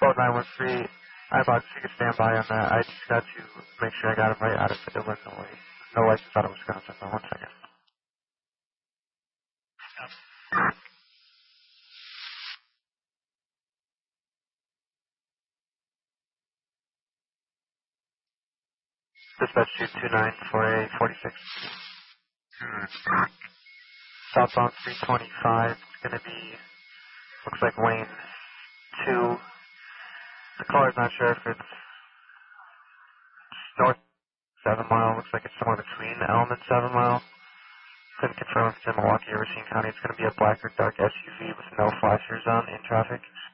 Boat 913, I about you can stand by on that. I just got to make sure I got him right out of Illinois. No license out of Wisconsin. So 1 second. Dispatch 229 for a 46. Southbound 325. It's going to be, looks like lane 2. The caller's not sure if it's north 7 Mile. Looks like it's somewhere between Elm and 7 Mile. Couldn't confirm if it's in Milwaukee or Racine County. It's going to be a black or dark SUV with no flashers on in traffic.